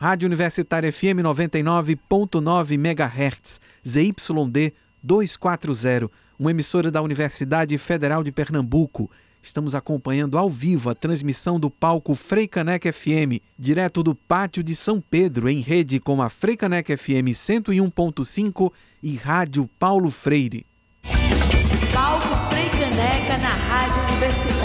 Rádio Universitária FM 99.9 MHz, ZYD 240, uma emissora da Universidade Federal de Pernambuco. Estamos acompanhando ao vivo a transmissão do palco Freicaneca FM, direto do Pátio de São Pedro, em rede com a Freicaneca FM 101.5 e Rádio Paulo Freire. Palco Freicaneca na Rádio Universitária.